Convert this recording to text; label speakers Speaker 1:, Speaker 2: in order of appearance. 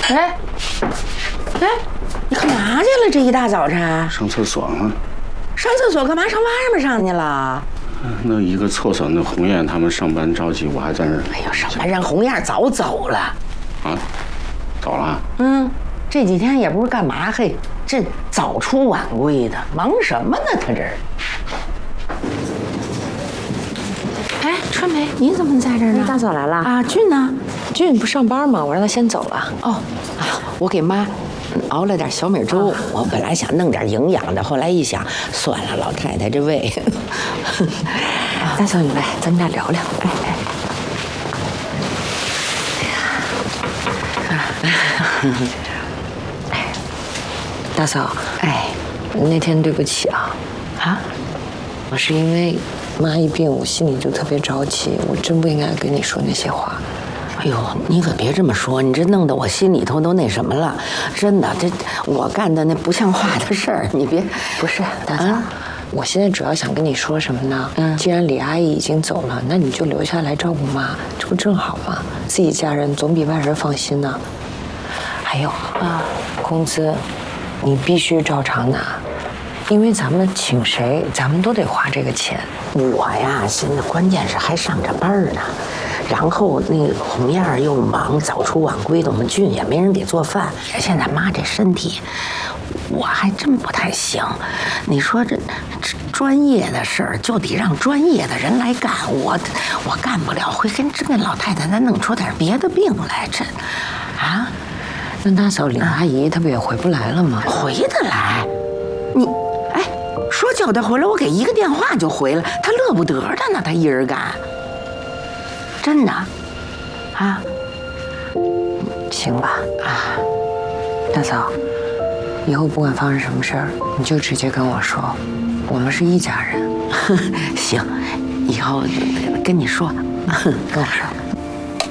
Speaker 1: 哎，哎，你干嘛去了？这一大早晨？
Speaker 2: 上厕所了。
Speaker 1: 上厕所干嘛？上外面上去了？
Speaker 2: 那一个厕所，那红艳他们上班着急，我还在那儿。
Speaker 1: 哎呦，上班让红艳早走了。
Speaker 2: 啊，走了？
Speaker 1: 这几天也不是干嘛，嘿，这早出晚归的，忙什么呢？他这儿。哎，春梅，你怎么在这儿呢？
Speaker 3: 大嫂来了
Speaker 1: 啊，俊呢？
Speaker 3: 俊不上班吗？我让他先走了。
Speaker 1: 哦，我给妈熬了点小米粥，我本来想弄点营养的，后来一想，算了，老太太这胃。
Speaker 3: 大嫂，你来，咱们俩聊聊。哎，大嫂，那天对不起啊，我是因为妈一病，我心里就特别着急，我真不应该跟你说那些话。
Speaker 1: 哎呦，你可别这么说，你这弄得我心里头都那什么了，真的，这我干的那不像话的事儿，你别。
Speaker 3: 不是，大嫂，我现在主要想跟你说什么呢？既然李阿姨已经走了，那你就留下来照顾妈，这不正好吗？自己家人总比外人放心呢。还有工资你必须照常拿，因为咱们请谁，咱们都得花这个钱。
Speaker 1: 我呀，现在关键是还上着班呢，然后那个红艳儿又忙，早出晚归的，我们俊也没人给做饭。现在妈这身体，我还真不太行。你说这专业的事儿就得让专业的人来干，我干不了，会跟老太太再弄出点别的病来，这
Speaker 3: 那大嫂李阿姨她不也回不来了吗？
Speaker 1: 回得来，你说叫她回来，我给一个电话就回来，她乐不得的呢，她一人干，真的，
Speaker 3: 行吧，大嫂，以后不管发生什么事儿，你就直接跟我说，我们是一家人。
Speaker 1: 行，以后跟你说，
Speaker 3: 跟我说。